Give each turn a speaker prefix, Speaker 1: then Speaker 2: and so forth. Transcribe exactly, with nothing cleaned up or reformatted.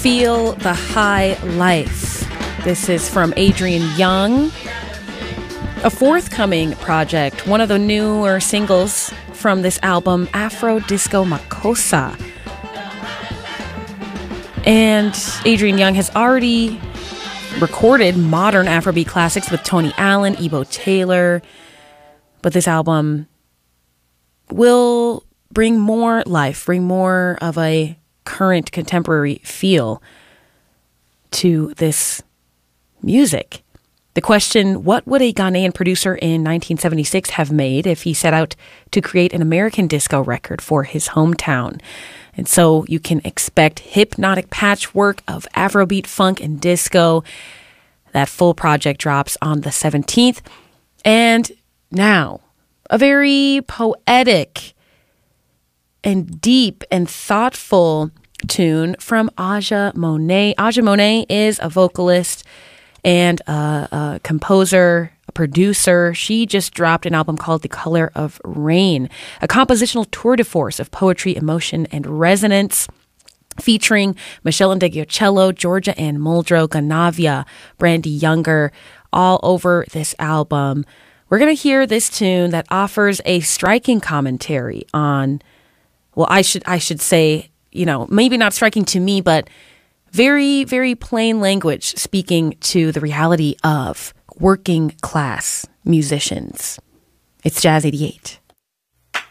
Speaker 1: Feel the High Life. This is from Adrian Younge, a forthcoming project, one of the newer singles from this album, Afro Disco Makossa. And Adrian Younge has already recorded modern Afrobeat classics with Tony Allen, Ebo Taylor, but this album will bring more life, bring more of a current contemporary feel to this music. The question, what would a Ghanaian producer in nineteen seventy-six have made if he set out to create an American disco record for his hometown? And so you can expect hypnotic patchwork of Afrobeat, funk, and disco. That full project drops on the seventeenth. And now, a very poetic and deep and thoughtful tune from Aja Monet. Aja Monet is a vocalist and a, a composer, a producer. She just dropped an album called The Color of Rain, a compositional tour de force of poetry, emotion, and resonance, featuring Michelle Ndegeocello, Georgia Ann Muldrow, Ganavia, Brandy Younger, all over this album. We're going to hear this tune that offers a striking commentary on, well, I should I should say, you know, maybe not striking to me, but very, very plain language speaking to the reality of working class musicians. It's Jazz eighty-eight.